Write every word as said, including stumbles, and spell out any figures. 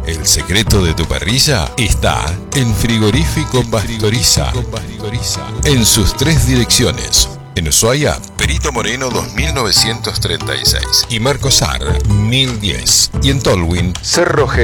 El secreto de tu parrilla está en Frigorífico Pastoriza, en sus tres direcciones. En Ushuaia, Perito Moreno dos mil novecientos treinta y seis y Marcos Ar mil diez. Y en Tolwyn, Cerro G.